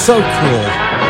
So cool.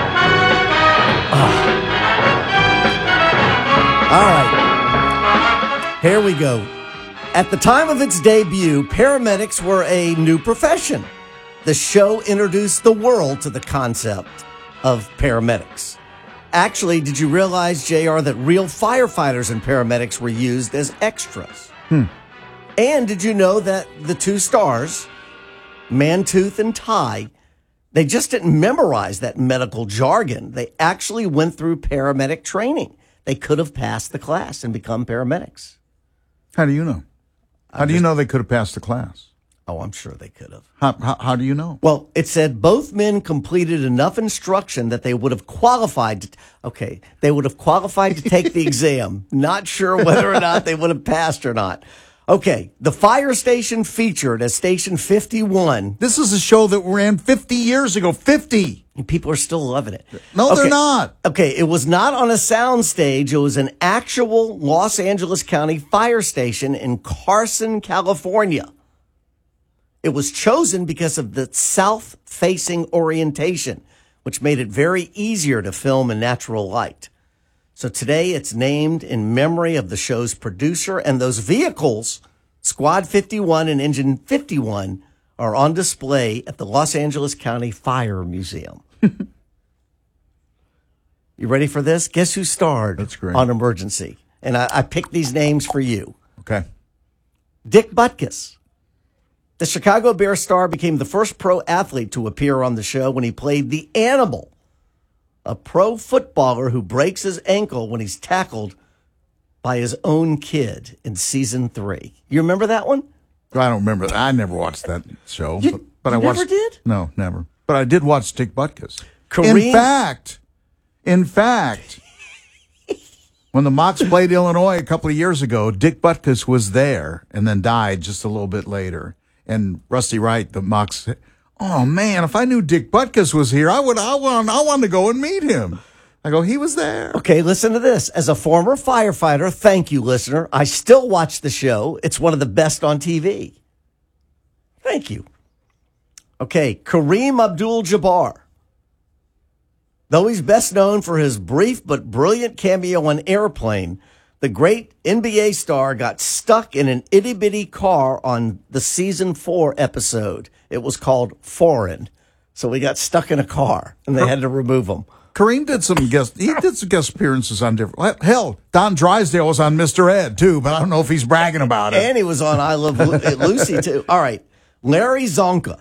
All right. Here we go. At the time of its debut, paramedics were a new profession. The show introduced the world to the concept of paramedics. Actually, did you realize, JR, that real firefighters and paramedics were used as extras? And did you know that the two stars, Mantooth and Ty, they just didn't memorize that medical jargon. They actually went through paramedic training. They could have passed the class and become paramedics. How do you know? How do you know they could have passed the class? Oh, I'm sure they could have. How do you know? Well, it said both men completed enough instruction that they would have qualified they would have qualified to take the exam. Not sure whether or not they would have passed or not. Okay, the fire station featured as Station 51. This is a show that ran 50 years ago. 50! And people are still loving it. No, they're not. Okay, it was not on a sound stage. It was an actual Los Angeles County fire station in Carson, California. It was chosen because of the south-facing orientation, which made it very easier to film in natural light. So today it's named in memory of the show's producer, and those vehicles, Squad 51 and Engine 51, are on display at the Los Angeles County Fire Museum. You ready for this? Guess who starred That's great. on Emergency? And I picked these names for you. Okay. Dick Butkus. The Chicago Bears star became the first pro athlete to appear on the show when he played the Animal, a pro footballer who breaks his ankle when he's tackled by his own kid in season 3. You remember that one? I don't remember. I never watched that show. But I you watched. never did? No, never. But I did watch Dick Butkus. Kareem- In fact, when the Mocs played Illinois a couple of years ago, Dick Butkus was there and then died just a little bit later. And Rusty Wright, the Mocs, said, "Oh man, if I knew Dick Butkus was here, I wanted to go and meet him." I go, he was there. Okay, listen to this. As a former firefighter, thank you, listener. I still watch the show. It's one of the best on TV. Thank you. Okay, Kareem Abdul-Jabbar. Though he's best known for his brief but brilliant cameo on Airplane, the great NBA star got stuck in an itty-bitty car on the season 4 episode. It was called Foreign. So he got stuck in a car, and they had to remove him. Kareem did some guest appearances on different. Hell, Don Drysdale was on Mr. Ed too, but I don't know if he's bragging about it. And he was on I Love Lucy too. All right, Larry Zonka,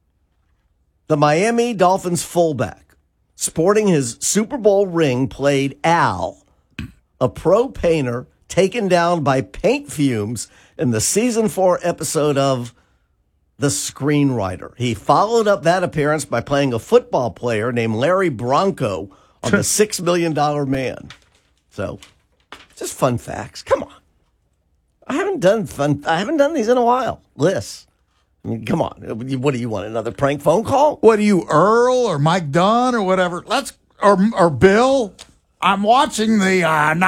the Miami Dolphins fullback, sporting his Super Bowl ring, played Al, a pro painter taken down by paint fumes in the season 4 episode of The Screenwriter. He followed up that appearance by playing a football player named Larry Bronco on The $6 Million Man. So, just fun facts. Come on. I haven't done these in a while. Liz, I mean, come on. What do you want? Another prank phone call? What are you, Earl or Mike Dunn or whatever? Or Bill? I'm watching the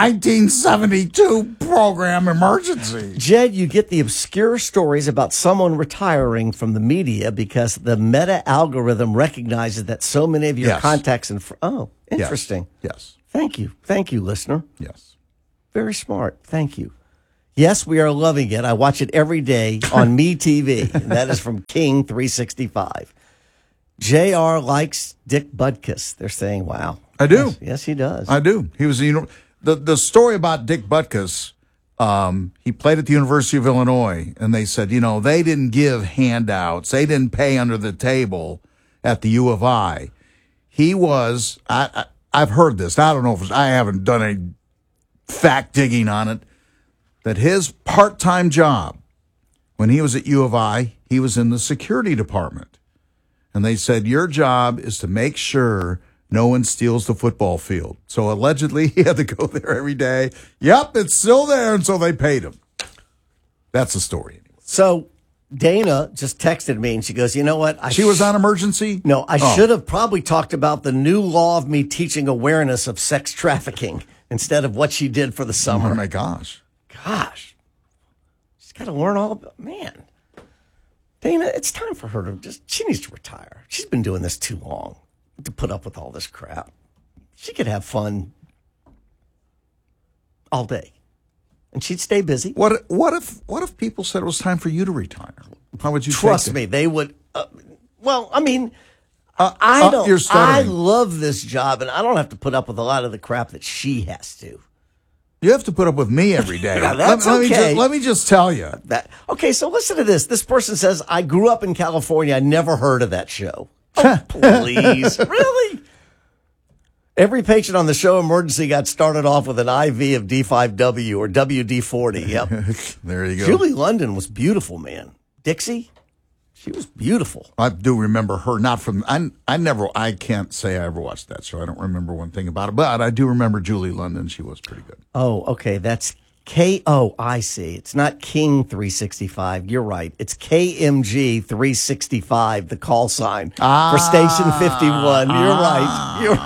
1972 program Emergency. Jed, you get the obscure stories about someone retiring from the media because the meta algorithm recognizes that so many of your contacts interesting. Yes. Thank you, listener. Yes. Very smart. Thank you. Yes, we are loving it. I watch it every day on MeTV. And that is from King 365. JR likes Dick Butkus. They're saying, wow. I do. Yes, he does. I do. He was, the story about Dick Butkus, he played at the University of Illinois, and they said, they didn't give handouts. They didn't pay under the table at the U of I. He was, I've heard this. I don't know if I haven't done any fact digging on it, that his part-time job when he was at U of I, he was in the security department. And they said, your job is to make sure no one steals the football field. So allegedly, he had to go there every day. Yep, it's still there, and so they paid him. That's the story. So Dana just texted me, and she goes, you know what? She was on Emergency? No, I should have probably talked about the new law of me teaching awareness of sex trafficking instead of what she did for the summer. Oh, my gosh. Gosh. She's got to learn all about, man. Dana, it's time for her to she needs to retire. She's been doing this too long. to put up with all this crap. She could have fun all day, and she'd stay busy. What if people said it was time for you to retire? How would you Trust take me, it? they would. Well, I mean, I don't. You're stuttering. I love this job, and I don't have to put up with a lot of the crap that she has to. You have to put up with me every day. Yeah, that's let okay. Let me just tell you. Okay, so listen to this. This person says, I grew up in California. I never heard of that show. Oh, please. Really? Every patient on the show emergency got started off with an IV of D5W or WD-40. Yep. There you go. Julie London was beautiful, man. Dixie, she was beautiful. I do remember her, not from, I can't say I ever watched that show. I don't remember one thing about it, but I do remember Julie London. She was pretty good. Oh, okay. That's I see. It's not King 365. You're right. It's KMG 365, the call sign for Station 51. You're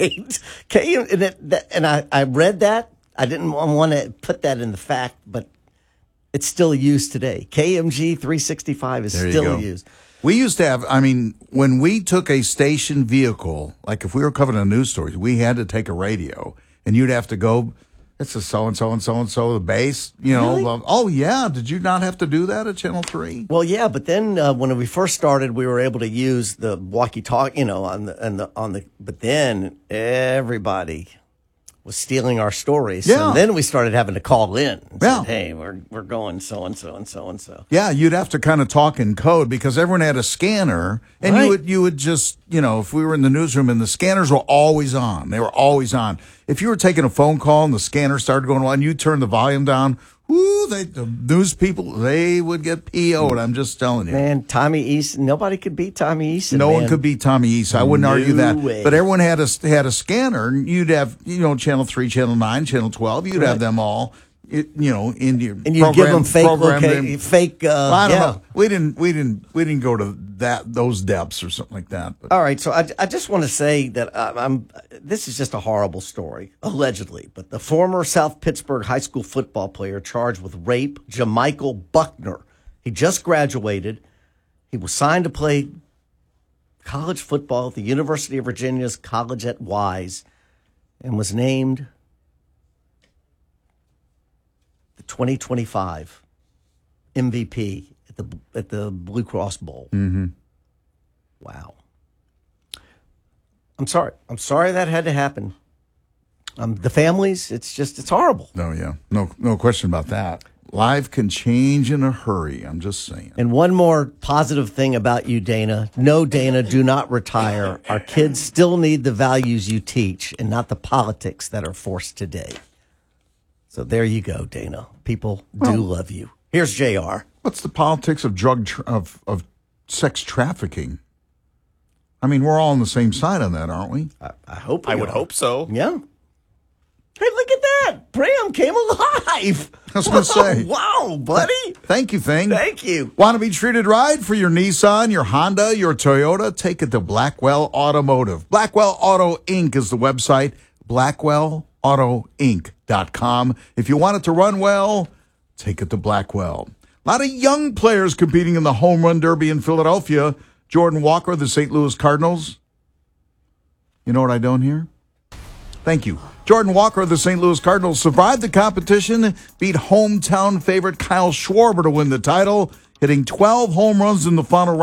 right. And I read that. I didn't want to put that in the fact, but it's still used today. KMG 365 is still used. We used to have, when we took a station vehicle, like if we were covering a news story, we had to take a radio, and you'd have to go, it's a so-and-so and so-and-so, the base, Really? Oh, yeah. Did you not have to do that at Channel 3? Well, yeah, but then when we first started, we were able to use the walkie-talkie, but then everybody was stealing our stories. Yeah. And then we started having to call in and Yeah. said, hey, we're going so-and-so and so-and-so. Yeah, you'd have to kind of talk in code because everyone had a scanner, and Right. you would just, if we were in the newsroom and the scanners were always on, they were always on. If you were taking a phone call and the scanner started going on, you turn the volume down, the news people, they would get PO'd. I'm just telling you. Man, Tommy Easton, nobody could beat Tommy Easton. No man. one could beat Tommy East. I wouldn't argue that. way. But everyone had a scanner, and you'd have, Channel 3, Channel 9, Channel 12. You'd have them all, in your And you give them fake, I don't yeah. know. We didn't go to those depths or something like that. But. All right, so I just want to say that this is just a horrible story, allegedly. But the former South Pittsburgh high school football player charged with rape, Jamichael Buckner. He just graduated. He was signed to play college football at the University of Virginia's College at Wise and was named the 2025 MVP at the Blue Cross Bowl. Mm-hmm. Wow. I'm sorry. I'm sorry that had to happen. The families, it's horrible. No, yeah. No question about that. Life can change in a hurry. I'm just saying. And one more positive thing about you, Dana. No, Dana, do not retire. Our kids still need the values you teach and not the politics that are forced today. So there you go, Dana. People do love you. Here's JR. What's the politics of of sex trafficking? We're all on the same side on that, aren't we? I would hope so. Yeah. Hey, look at that. Bram came alive. I was going to say. Wow, buddy. Thank you, Thing. Thank you. Want to be treated right for your Nissan, your Honda, your Toyota? Take it to Blackwell Automotive. Blackwell Auto Inc. is the website. BlackwellAutoInc.com. If you want it to run well, take it to Blackwell. A lot of young players competing in the Home Run Derby in Philadelphia. Jordan Walker, the St. Louis Cardinals. You know what I don't hear? Thank you. Jordan Walker of the St. Louis Cardinals survived the competition, beat hometown favorite Kyle Schwarber to win the title, hitting 12 home runs in the final round.